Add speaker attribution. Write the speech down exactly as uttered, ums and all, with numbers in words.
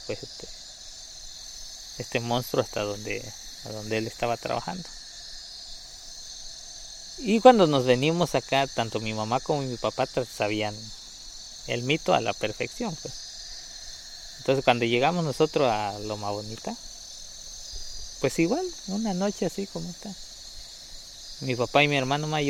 Speaker 1: pues este, este monstruo hasta donde, a donde él estaba trabajando. Y cuando nos venimos acá, tanto mi mamá como mi papá sabían el mito a la perfección, pues. Entonces cuando llegamos nosotros a Loma Bonita, pues igual, una noche así como está. Mi papá y mi hermano mayor